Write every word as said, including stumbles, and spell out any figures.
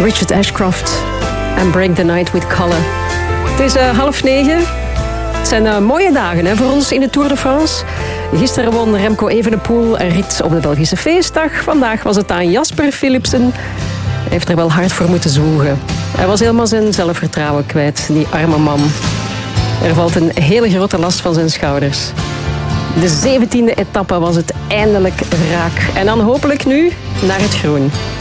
Richard Ashcroft en Break the Night with Color. Het is uh, half negen. Het zijn uh, mooie dagen hè, voor ons in de Tour de France. Gisteren won Remco Evenepoel een rit op de Belgische feestdag. Vandaag was het aan Jasper Philipsen. Hij heeft er wel hard voor moeten zwoegen. Hij was helemaal zijn zelfvertrouwen kwijt, die arme man. Er valt een hele grote last van zijn schouders. De zeventiende etappe was het eindelijk raak. En dan hopelijk nu naar het groen.